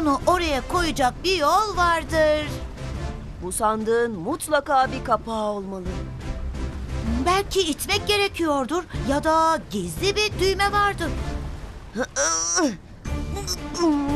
Onu oraya koyacak bir yol vardır. Bu sandığın mutlaka bir kapağı olmalı. Belki itmek gerekiyordur ya da gizli bir düğme vardır.